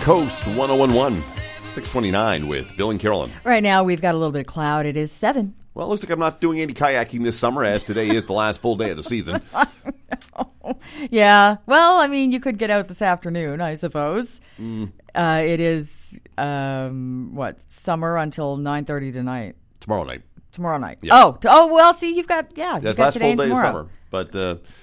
Coast 1011, 629 with Bill and Carolyn. Right now, we've got a little bit of cloud. It is 7. Well, it looks like I'm not doing any kayaking this summer, as today is the last full day of the season. Yeah. Well, I mean, you could get out this afternoon, I suppose. It is, summer until 9:30 tonight. Tomorrow night. Tomorrow night. Yeah. Oh, well, see, you've got, you've That's got last today full and day of tomorrow. summer. But,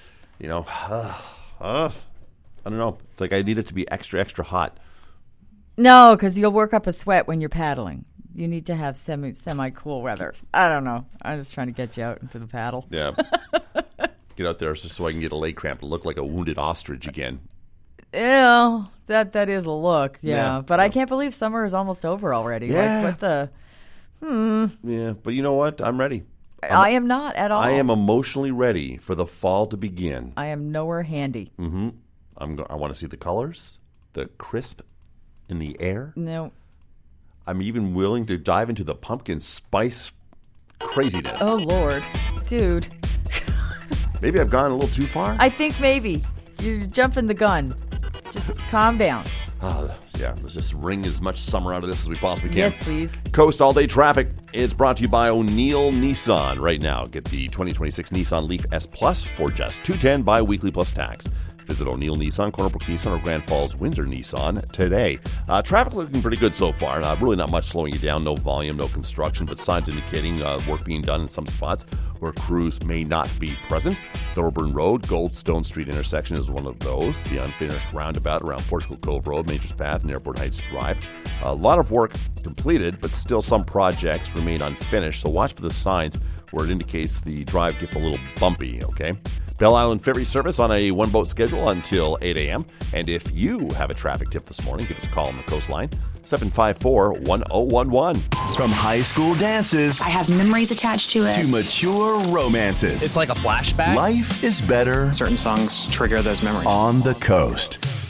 I don't know. It's like I need it to be extra, extra hot. No, because you'll work up a sweat when you're paddling. You need to have semi-cool weather. I don't know. I'm just trying to get you out into the paddle. Yeah. Get out there just so I can get a leg cramp to look like a wounded ostrich again. Yeah, that is a look. Yeah. But Yeah. I can't believe summer is almost over already. Yeah. Like, what the... Yeah, but you know what? I'm ready. I am not at all. I am emotionally ready for the fall to begin. I am nowhere handy. I want to see the colors, the crisp in the air. No. I'm even willing to dive into the pumpkin spice craziness. Oh, Lord. Dude. Maybe I've gone a little too far. I think maybe. You're jumping the gun. Just calm down. Yeah, let's just wring as much summer out of this as we possibly can. Yes, please. Coast All Day Traffic is brought to you by O'Neill Nissan. Right now, get the 2026 Nissan Leaf S Plus for just $210 bi-weekly plus tax. Visit O'Neill Nissan, Cornerbrook Nissan, or Grand Falls Windsor Nissan today. Traffic looking pretty good so far. Really not much slowing you down. No volume, no construction, but signs indicating work being done in some spots where crews may not be present. Thorburn Road, Goldstone Street intersection is one of those. The unfinished roundabout around Portugal Cove Road, Majors Path, and Airport Heights Drive. A lot of work completed, but still some projects remain unfinished. So watch for the signs where it indicates the drive gets a little bumpy, okay? Belle Island Ferry service on a one-boat schedule until 8 a.m. And if you have a traffic tip this morning, give us a call on the coastline, 754-1011. From high school dances I have memories attached to it. to mature romances, It's like a flashback. life is better Certain songs trigger those memories. on the coast.